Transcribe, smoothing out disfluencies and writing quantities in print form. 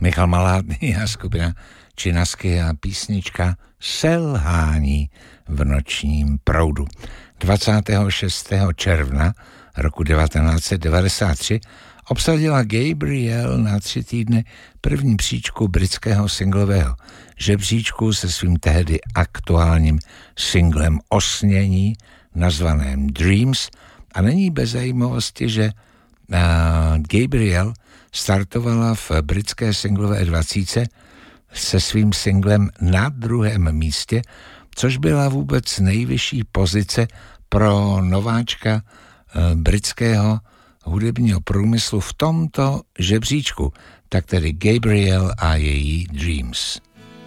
Michal Maládný a skupina Činasky a písnička Selhání v nočním proudu. 26. června roku 1993 obsadila Gabriel na 3 týdny první příčku britského singlového žebříčku se svým tehdy aktuálním singlem Osnění nazvaném Dreams a není bez zajímavosti, že Gabriel startovala v britské singlové 20 se svým singlem na 2. místě, což byla vůbec nejvyšší pozice pro nováčka britského hudebního průmyslu v tomto žebříčku, tak tedy Gabriel a její Dreams.